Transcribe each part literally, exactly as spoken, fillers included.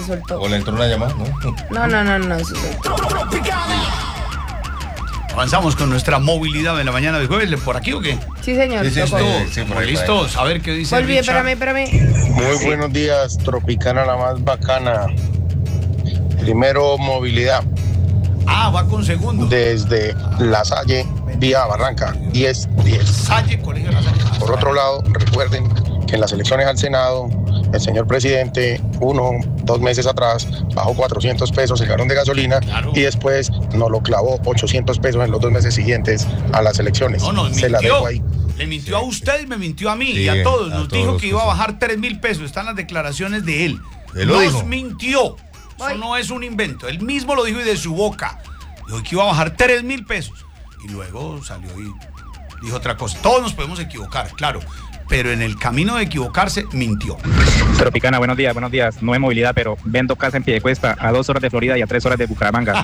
Soltó. ¿O le entró una llamada? No, no, no, no, no se soltó. Avanzamos con nuestra movilidad de la mañana de jueves. ¿Por aquí o qué? Sí, señor. Sí, sí, tocó. sí, sí, por ahí, ¿Listos? A ver qué dice Volví, Richard. espérame, espérame. Muy sí. Buenos días, Tropicana la más bacana. Primero, movilidad. Ah, va con segundo. Desde La Salle, vía Barranca, diez diez. Salle, Colegio La Salle. Por otro lado, recuerden que en las elecciones al Senado, el señor presidente, uno, dos meses atrás, bajó cuatrocientos pesos el galón de gasolina, claro, y después nos lo clavó ochocientos pesos en los dos meses siguientes a las elecciones. No, nos Se la dejo ahí. Le mintió sí. a usted y me mintió a mí, sí, y a todos. Nos a dijo todos que iba a bajar tres mil pesos. Están las declaraciones de él. ¿Él lo nos dijo? mintió. Eso no es un invento. Él mismo lo dijo y de su boca. Dijo que iba a bajar tres mil pesos. Y luego salió y dijo otra cosa. Todos nos podemos equivocar, claro. Pero en el camino de equivocarse, mintió. Tropicana, buenos días, buenos días. No es movilidad, pero vendo casa en Piedecuesta a dos horas de Florida y a tres horas de Bucaramanga.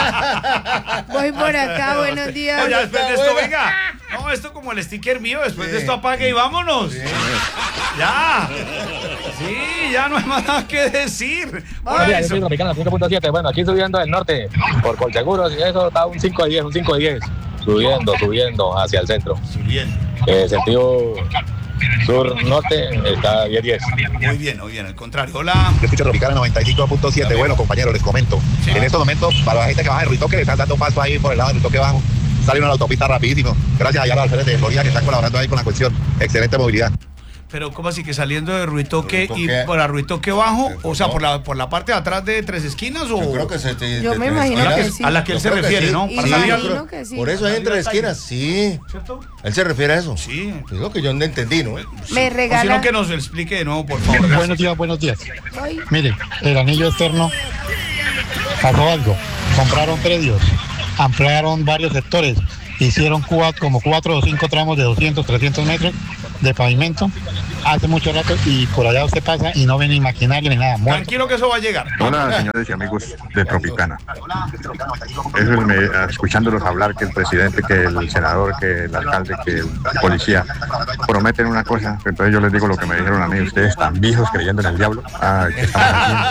Voy por acá, buenos días. Oye, después de esto, venga. No, esto como el sticker mío. Después sí. de esto apague y vámonos. Sí. Ya. Sí, ya no hay más nada que decir. Buenos días, yo soy Tropicana cinco punto siete. Bueno, aquí subiendo del norte por Colseguros y eso está un cinco de diez, un cinco de diez. Subiendo, subiendo hacia el centro. Subiendo. Eh, sentido sur-norte está diez diez. Muy bien, muy bien, al contrario. Hola. Yo escucho Tropicana noventa y cinco punto siete. Bueno, compañeros, les comento. Sí. En estos momentos, para la gente que baja de Ruitoque, le están dando paso ahí por el lado de Ruitoque bajo. Sale una autopista rapidísimo. Gracias a los alférez de Florida que están colaborando ahí con la cuestión. Excelente movilidad. Pero ¿cómo así que saliendo de Ruitoque y por a Ruitoque bajo? O sea, por la por la parte de atrás de Tres Esquinas o... Yo creo que se te, Yo me imagino a la que, que sí. A la que él se refiere, sí. ¿no? Sí, Para sí, salir creo, que sí. Por eso es en Tres Esquinas, sí. ¿Cierto? Él se refiere a eso. Sí. Es lo que yo no entendí, ¿no? Sí. Me regala... O si no, que nos explique de nuevo, por favor. Gracias. Buenos días, buenos días. Ay. Mire, el anillo externo pasó algo. Compraron predios, ampliaron varios sectores, hicieron cuatro, como cuatro o cinco tramos de doscientos, trescientos metros de pavimento hace mucho rato y por allá usted pasa y no ve ni maquinaria ni nada. Muerto. Tranquilo que eso va a llegar. Hola, señores y amigos de Tropicana. Eso es me, escuchándolos hablar que el presidente, que el senador, que el alcalde, que el policía prometen una cosa, entonces yo les digo lo que me dijeron a mí. Ustedes están viejos creyendo en el diablo. Ah, ¿qué estamos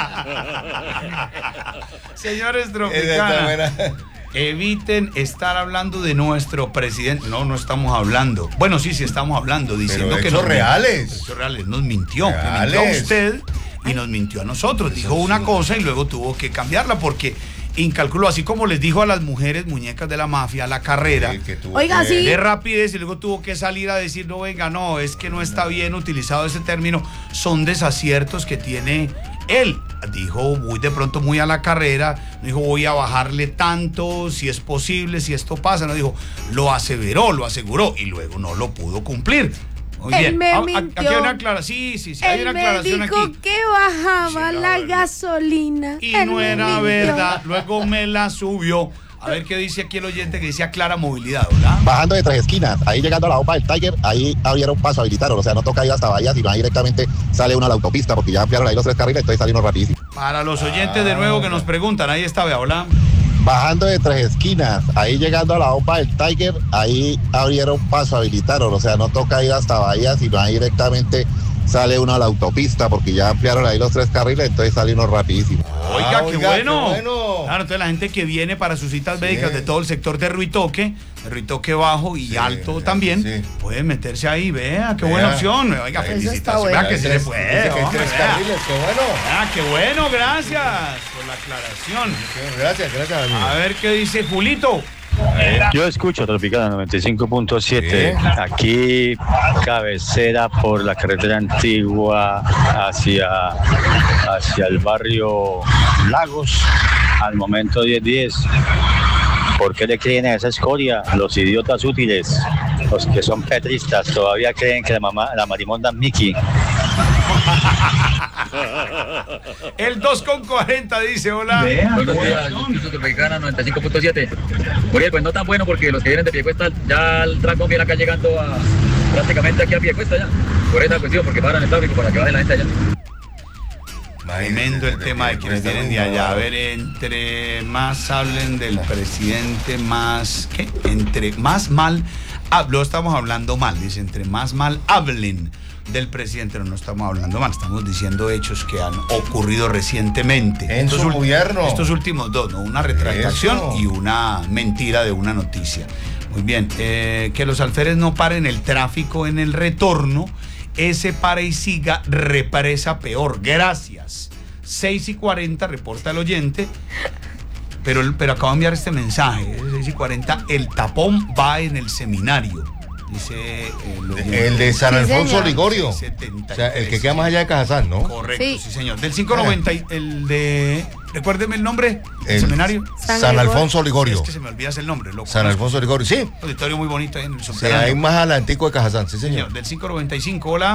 haciendo? Señores Tropicana, eviten estar hablando de nuestro presidente. No, no estamos hablando. Bueno, sí, sí estamos hablando, diciendo pero que hechos nos reales. Hechos reales. Nos mintió. Reales. Nos mintió a usted y nos mintió a nosotros. Dijo una cosa y luego tuvo que cambiarla porque incalculó, así como les dijo a las mujeres muñecas de la mafia, la carrera. Sí, Oiga, sí. De rapidez y luego tuvo que salir a decir, no, venga, no, es que no está bien utilizado ese término. Son desaciertos que tiene él. Dijo muy de pronto, muy a la carrera, no dijo voy a bajarle tanto, si es posible, si esto pasa, no dijo, lo aseveró, lo aseguró y luego no lo pudo cumplir. Muy él bien. me A, mintió. Aquí hay una aclaración, sí, sí, sí, él hay una aclaración me dijo aquí. que bajaba Sí, la verdad. gasolina. Y él no era mintió. verdad, luego me la subió. A ver qué dice aquí el oyente que dice aclara movilidad, ¿verdad? Bajando de Tres Esquinas, ahí llegando a la OPA del Tiger, ahí abrieron paso, habilitaron, o sea, no toca ir hasta Bahía, sino ahí directamente sale uno a la autopista, porque ya ampliaron ahí los tres carriles, entonces salimos rapidísimo. Para los oyentes de nuevo que nos preguntan, ahí está, vea, hola. Bajando de Tres Esquinas, ahí llegando a la OPA del Tiger, ahí abrieron paso, habilitaron, o sea, no toca ir hasta Bahía, sino ahí directamente sale uno a la autopista, porque ya ampliaron ahí los tres carriles, entonces salimos rapidísimo. Oiga, Ah, qué, oiga, bueno. qué bueno. Claro, entonces la gente que viene para sus citas Sí. médicas de todo el sector de Ruitoque, de Ruitoque bajo y Sí, alto sí, también, sí. puede meterse ahí, vea, qué Vea. buena opción. Oiga, Eso felicitaciones. está bueno. Vea que se le Dice puede. que hay hombre, tres vea. carriles, qué bueno. Ah, qué bueno, gracias por la aclaración. Gracias, gracias, amigo. A ver qué dice Julito. Yo escucho Tropicana noventa y cinco punto siete, Sí. aquí cabecera por la carretera antigua hacia, hacia el barrio Lagos, al momento diez diez. ¿Por qué le creen a esa escoria? Los idiotas útiles, los que son petristas, todavía creen que la mamá, la marimonda es Mickey. El dos con cuarenta dice, hola. Buenos días, yo escucho Tropicana noventa y cinco punto siete. Uriel, pues no tan bueno porque los que vienen de Piedecuesta, ya el trancón viene acá llegando a prácticamente aquí a Piedecuesta ya. Por esa cuestión, porque paran el tráfico para que baje la gente allá. Tremendo el tema de quienes vienen de allá. A ver, entre más hablen del presidente, más... ¿Qué? Entre más mal... Hablo, estamos hablando mal, dice, entre más mal hablen del presidente. No, no estamos hablando mal, estamos diciendo hechos que han ocurrido recientemente. En estos su gobierno. Estos últimos dos, ¿no? Una retractación Eso. y una mentira de una noticia. Muy bien, eh, que los alférez no paren el tráfico en el retorno. Ese para y siga, represa peor. Gracias. seis y cuarenta, reporta el oyente. Pero, pero acabo de enviar este mensaje. seis y cuarenta, el tapón va en el seminario. Dice el, oyente. el de San Alfonso sí, Ligorio. setenta y tres. O sea, el que queda más allá de Cajazán, ¿no? Correcto, sí, Sí. sí señor. Del cinco noventa, el de... Recuérdeme el nombre del El seminario. San, San Alfonso Ligorio. Es que se me olvida el nombre. Lo San conozco. Alfonso Ligorio, sí. Un auditorio muy bonito ahí en el Sí, subterráneo. ahí más adelantico de Cajazán, sí, señor. Señor, del cinco noventa y cinco, hola.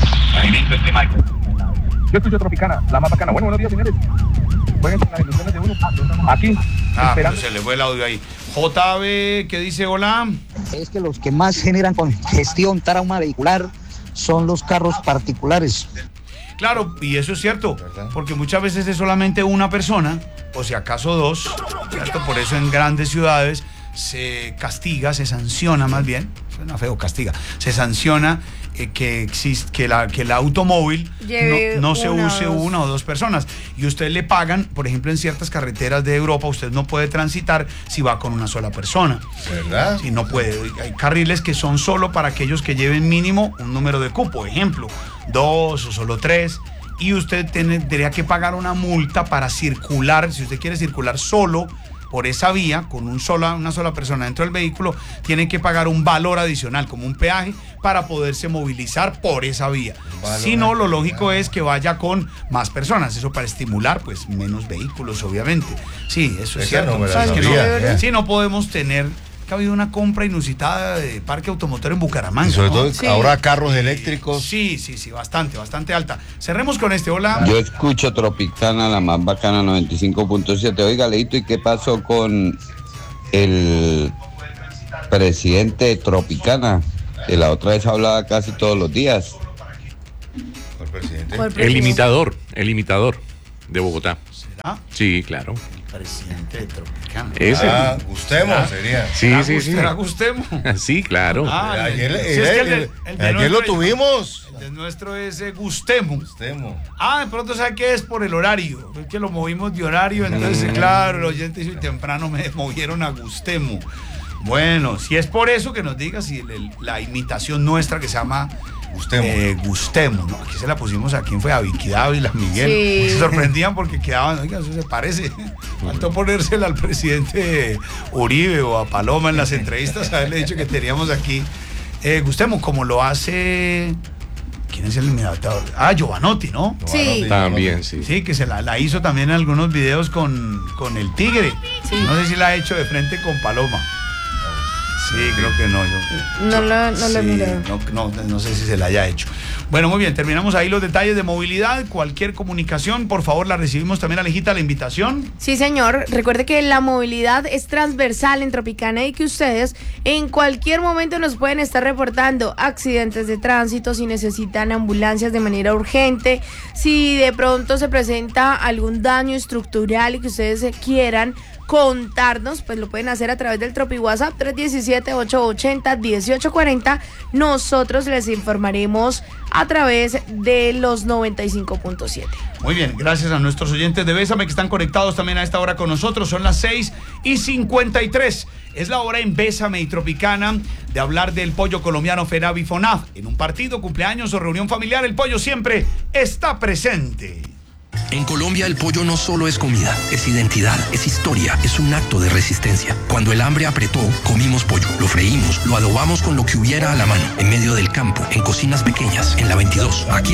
Yo escucho Tropicana, la más bacana. Bueno, buenos días, señores. Jueguen con las ilusiones de uno. Aquí, Ah, pero esperando. se le fue el audio ahí. J B, ¿qué dice hola? Es que los que más generan congestión, trauma vehicular, son los carros particulares. Claro, y eso es cierto, porque muchas veces es solamente una persona, o si acaso dos, ¿cierto? Por eso en grandes ciudades se castiga, se sanciona más bien, suena feo, castiga, se sanciona eh, que existe, que, la, que el automóvil Lleve no, no se una, use dos. una o dos personas. Y usted le pagan, por ejemplo, en ciertas carreteras de Europa, usted no puede transitar si va con una sola persona. ¿Verdad? Sí, no puede. Hay carriles que son solo para aquellos que lleven mínimo un número de cupo, ejemplo, dos o solo tres. Y usted tiene- tendría que pagar una multa para circular, si usted quiere circular solo por esa vía, con un sola, una sola persona dentro del vehículo, tiene que pagar un valor adicional, como un peaje, para poderse movilizar por esa vía. Valor Si no, lo adicional. lógico es que vaya con más personas, eso para estimular, pues, menos vehículos, obviamente. Sí, eso es Esa cierto. no me la ¿Sabes que no? sabía, ya. Sí, no podemos tener, que ha habido una compra inusitada de parque automotor en Bucaramanga. Y sobre ¿no? todo Sí. ahora carros eléctricos. Sí, sí, sí, bastante, bastante alta. Cerremos con este, hola. Yo escucho Tropicana, la más bacana, noventa y cinco punto siete. Oiga, Leito, ¿y qué pasó con el presidente de Tropicana? Que la otra vez hablaba casi todos los días. El presidente. ¿Cuál El presidente? imitador, el imitador de Bogotá. ¿Será? Sí, claro. El presidente de Tropicana. Ese. Ah, Gustemo Ah. sería. Sí, ¿Será sí, Gus- sí. ¿Será Gustemo? Sí, claro. Ah, Ayer, el- ayer- si es que el de- ayer- el de ayer lo nuestro- tuvimos. El de nuestro es eh, Gustemo. Gustemo. Ah, de pronto sabe que es por el horario. Es que lo movimos de horario, entonces, claro, el oyente dice, "Y temprano me movieron a Gustemo". Bueno, si es por eso que nos diga si el- el- la imitación nuestra que se llama Gustemo. eh, Gustemo, ¿no? Aquí se la pusimos a quién fue, a Vicky Dávila, a Miguel. Sí. Se sorprendían porque quedaban, oiga, eso se parece. Faltó ponérsela al presidente Uribe o a Paloma en las entrevistas, haberle dicho que teníamos aquí eh, Gustemo, como lo hace. ¿Quién es el imitador? Ah, Giovanotti, ¿no? Sí. También, sí. Sí, que se la, la hizo también en algunos videos con, con el Tigre. Sí. No sé si la ha hecho de frente con Paloma. Sí, creo que no. Yo, No lo, no lo sí, miré. no, no, no sé si se la haya hecho. Bueno, muy bien, terminamos ahí los detalles de movilidad. Cualquier comunicación, por favor, la recibimos también, Alejita, la invitación. Sí, señor. Recuerde que la movilidad es transversal en Tropicana y que ustedes en cualquier momento nos pueden estar reportando accidentes de tránsito, si necesitan ambulancias de manera urgente, si de pronto se presenta algún daño estructural y que ustedes eh, quieran contarnos, pues lo pueden hacer a través del Tropi WhatsApp tres uno siete, ocho ocho cero, uno ocho cuatro cero. Nosotros les informaremos a través de los noventa y cinco punto siete. Muy bien, gracias a nuestros oyentes de Bésame que están conectados también a esta hora con nosotros. Son las seis y cincuenta y tres. Es la hora en Bésame y Tropicana de hablar del pollo colombiano Fenavi Fonaf. En un partido, cumpleaños o reunión familiar, el pollo siempre está presente. En Colombia el pollo no solo es comida, es identidad, es historia, es un acto de resistencia. Cuando el hambre apretó, comimos pollo, lo freímos, lo adobamos con lo que hubiera a la mano, en medio del campo, en cocinas pequeñas, en la veintidós. Aquí